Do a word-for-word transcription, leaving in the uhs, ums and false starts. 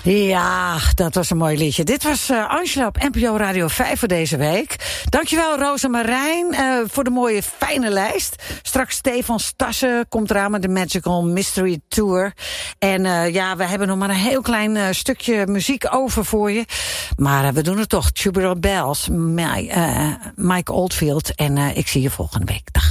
Ja, dat was een mooi liedje. Dit was uh, Angela op N P O Radio vijf voor deze week. Dankjewel Rosa Marijn uh, voor de mooie fijne lijst. Straks Stefan Stassen komt eraan met de Magical Mystery Tour. En uh, ja, we hebben nog maar een heel klein uh, stukje muziek over voor je. Maar uh, we doen het toch. Tubular Bells, My, uh, Mike Oldfield. En uh, ik zie je volgende week. Dag.